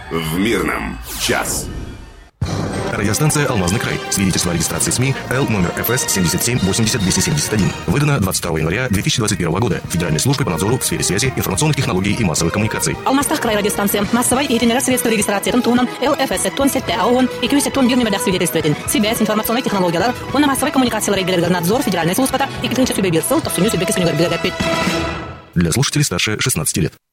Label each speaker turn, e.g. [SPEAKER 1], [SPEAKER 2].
[SPEAKER 1] В Мирном час.
[SPEAKER 2] Радиостанция «Алмазный край». Свидетельство о регистрации СМИ Л номер ФС 77-80-271. Выдано 22 января 2021 года Федеральной службой по надзору в сфере связи, информационных технологий и массовых коммуникаций.
[SPEAKER 3] Алмазтах край радиостанция. Массовой и средства регистрации тунтуном ЛФС тон сетте АОН и кюсе тон бирнемедах свидетельствователь. Связь, информационные технологии, он на массовой коммуникации надзор Федеральной службы и китынча субъект сыл, то суню субъект
[SPEAKER 2] Для слушателей старше 16 лет.